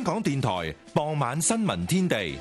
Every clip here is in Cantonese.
港電台傍晚新聞天地。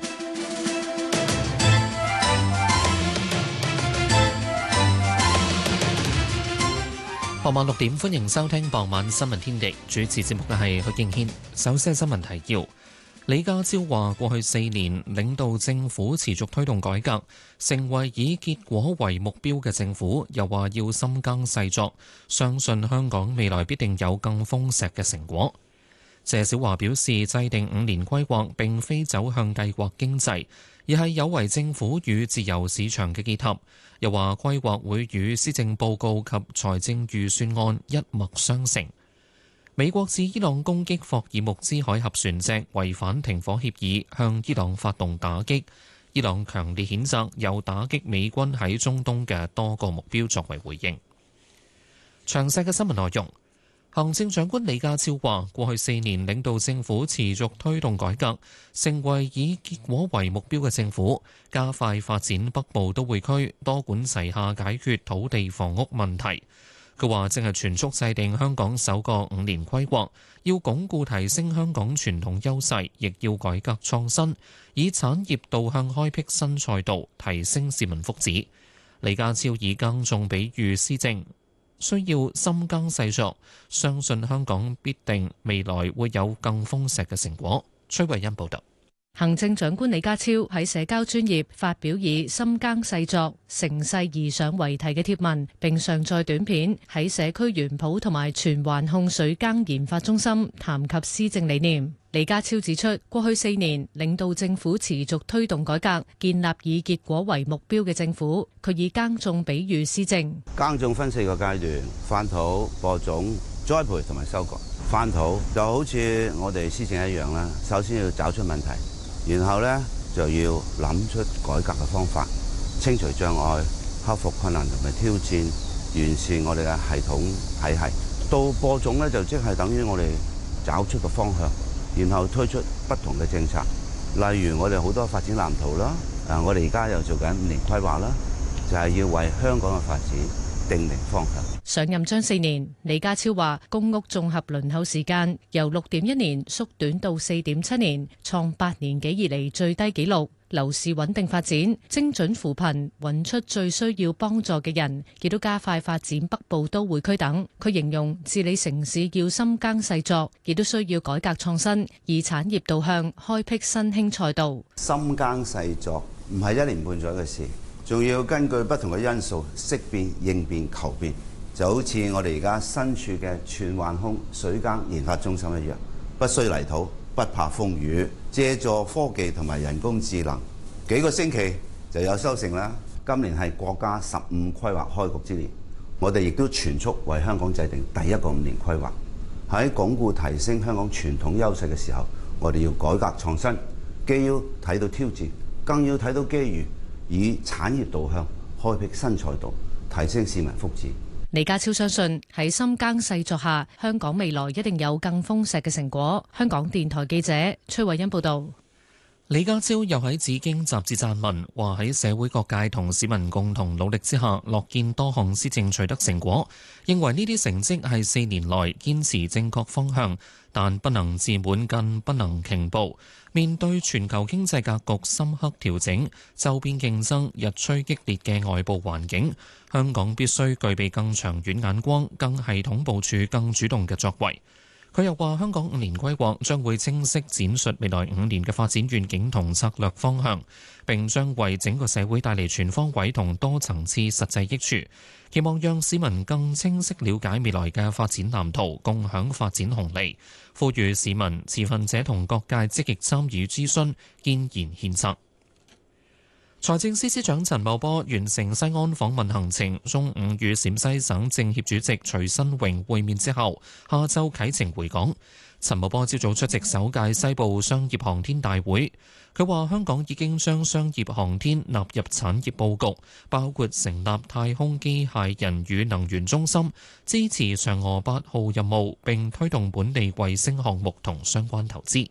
傍晚6點，歡迎收聽傍晚新聞天地。主持節目嘅係許敬軒。首先係新聞提要。李家超話：過去4年，領導政府持續推動改革，成為以結果為目標嘅政府。又話要深耕細作，相信香港未來必定有更豐碩嘅成果。謝小華表示，制定5年規劃並非走向計劃經濟，而係有為政府與自由市場嘅結合。又話規劃會與施政報告及財政預算案一脈相承。美國指伊朗攻擊霍爾木茲海峽船隻違反停火協議，向伊朗發動打擊。伊朗強烈譴責，有打擊美軍喺中東嘅多個目標作為回應。詳細嘅新聞內容。行政長官李家超話：過去4年，領導政府持續推動改革，成為以結果為目標嘅政府，加快發展北部都會區，多管齊下解決土地房屋問題。佢話正係全速制定香港首個5年規劃，要鞏固提升香港傳統優勢，亦要改革創新，以產業導向開闢新賽道，提升市民福祉。李家超以耕種比喻施政，需要深耕細作，相信香港必定未來會有更豐碩嘅成果。崔慧欣報道。 行政長官李家超喺社交專頁發表以深耕細作、乘勢而上為題嘅貼文，並上載短片喺社區園圃同埋荃灣控水耕研發中心談及施政理念。李家超指出，過去4年，領導政府持續推動改革，建立以結果為目標嘅政府。佢以耕種比喻施政。 耕種分4個階段：翻土、播種、栽培同埋收割。翻土就好似我哋施政一樣啦，首先要找出問題。然後呢，就要諗出改革嘅方法，清除障礙，克服困難同埋挑戰，完善我哋嘅系統體系。到播種呢，就即係等於我哋找出個方向，然後推出不同嘅政策。例如我哋好多發展藍圖啦，我哋而家又做緊5年規劃啦，就係要為香港嘅發展定明方向。 上任將4年，李家超話公屋綜合輪候時間由6.1年縮短到4.7年，創8年幾以嚟最低紀錄。樓市穩定發展，精準扶貧，揾出最需要幫助嘅人，亦都加快發展北部都會區等。佢形容治理城市要深耕細作，亦都需要改革創新，以產業導向開闢新興賽道。 深耕細作唔係1年半載嘅事，仲要根據不同嘅因素識變、應變、求變。就好似我哋而家身處嘅荃灣控水耕研發中心一樣，不需泥土，不怕風雨，借助科技同埋人工智能，幾個星期就有收成啦。今年係國家15規劃開局之年，我哋亦都全速為香港制定第一個5年規劃。喺鞏固提升香港傳統優勢嘅時候，我哋要改革創新，既要睇到挑戰，更要睇到機遇，以產業導向開闢新賽道，提升市民福祉。 李家超相信喺深耕細作下，香港未來一定有更豐碩嘅成果。香港電台記者崔慧欣報道。 李家超又喺《紫荊》雜誌撰文，話喺社會各界同市民共同努力之下，樂見多項施政取得成果，認為呢啲成績係4年來堅持正確方向，但不能自滿，更不能停步。面對全球經濟格局深刻調整、周邊競爭日趨激烈嘅外部環境，香港必須具備更長遠眼光、更系統部署、更主動嘅作為。佢又話：香港5年規劃將會清晰展述未來5年嘅發展願景同策略方向，並將為整個社會帶嚟全方位同多層次實際益處。期望讓市民更清晰了解未來嘅發展藍圖，共享發展紅利。呼籲市民、持份者同各界積極參與諮詢，建言獻策。財政司司長陳茂波完成西安訪問行程，中午與陝西省政協主席徐新榮會面之後，下晝啟程回港。陳茂波朝早出席首屆西部商業航天大會，佢話香港已經將商業航天納入產業佈局，包括成立太空機械人與能源中心，支持嫦娥8號任務，並推動本地衛星項目同相關投資。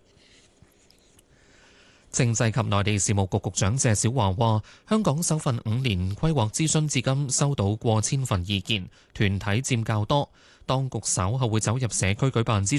政制及內地事務局局長謝小華話：香港首份5年規劃諮詢至今收到過千份意見，團體佔較多。當局稍後會走入社區舉辦諮詢。